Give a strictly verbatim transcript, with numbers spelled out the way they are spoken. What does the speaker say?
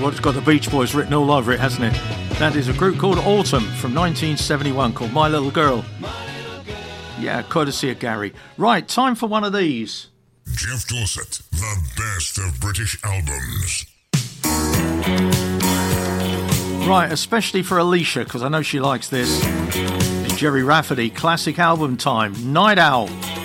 what, it's got the Beach Boys written all over it, hasn't it? That is a group called Autumn from nineteen seventy-one called My Little Girl. Yeah, courtesy of Gary. Right, time for one of these. Jeff Dorset, the best of British albums. Right, especially for Alicia, because I know she likes this. It's Jerry Rafferty, classic album time, Night Owl.